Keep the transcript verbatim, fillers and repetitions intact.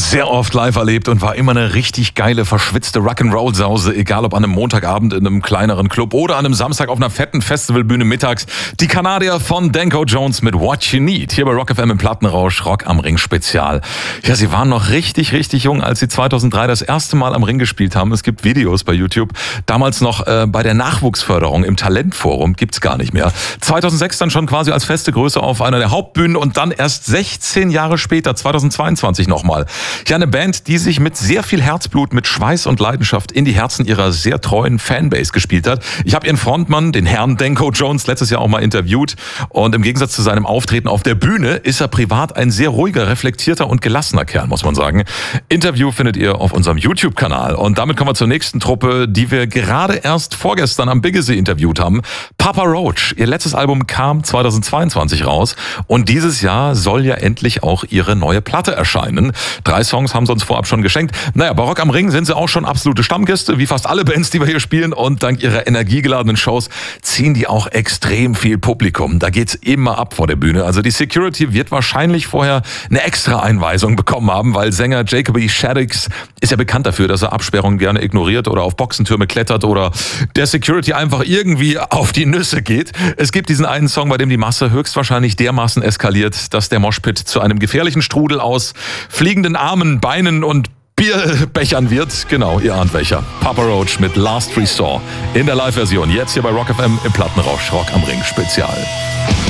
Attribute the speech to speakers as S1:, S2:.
S1: sehr oft live erlebt und war immer eine richtig geile, verschwitzte Rock'n'Roll-Sause, egal ob an einem Montagabend in einem kleineren Club oder an einem Samstag auf einer fetten Festivalbühne mittags. Die Kanadier von Danko Jones mit What You Need, hier bei Rock F M im Plattenrausch, Rock am Ring Spezial. Ja, sie waren noch richtig, richtig jung, als sie zweitausenddrei das erste Mal am Ring gespielt haben. Es gibt Videos bei YouTube, damals noch äh, bei der Nachwuchsförderung im Talentforum, gibt's gar nicht mehr. zweitausendsechs dann schon quasi als feste Größe auf einer der Hauptbühnen und dann erst sechzehn Jahre später, zweitausendzweiundzwanzig nochmal. Ja, eine Band, die sich mit sehr viel Herzblut, mit Schweiß und Leidenschaft in die Herzen ihrer sehr treuen Fanbase gespielt hat. Ich habe ihren Frontmann, den Herrn Danko Jones, letztes Jahr auch mal interviewt. Und im Gegensatz zu seinem Auftreten auf der Bühne ist er privat ein sehr ruhiger, reflektierter und gelassener Kerl, muss man sagen. Interview findet ihr auf unserem YouTube-Kanal. Und damit kommen wir zur nächsten Truppe, die wir gerade erst vorgestern am Biggesee interviewt haben. Papa Roach. Ihr letztes Album kam zweitausendzweiundzwanzig raus. Und dieses Jahr soll ja endlich auch ihre neue Platte erscheinen. Drei Songs haben sie uns vorab schon geschenkt. Naja, bei Rock am Ring sind sie auch schon absolute Stammgäste, wie fast alle Bands, die wir hier spielen. Und dank ihrer energiegeladenen Shows ziehen die auch extrem viel Publikum. Da geht's immer ab vor der Bühne. Also die Security wird wahrscheinlich vorher eine extra Einweisung bekommen haben, weil Sänger Jacoby Shaddix ist ja bekannt dafür, dass er Absperrungen gerne ignoriert oder auf Boxentürme klettert oder der Security einfach irgendwie auf die Nüsse geht. Es gibt diesen einen Song, bei dem die Masse höchstwahrscheinlich dermaßen eskaliert, dass der Moshpit zu einem gefährlichen Strudel aus fliegenden Armen, Beinen und Bierbechern wird. Genau, ihr ahnt welcher. Papa Roach mit Last Resort in der Live-Version. Jetzt hier bei Rock F M im Plattenrausch. Rock am Ring Spezial.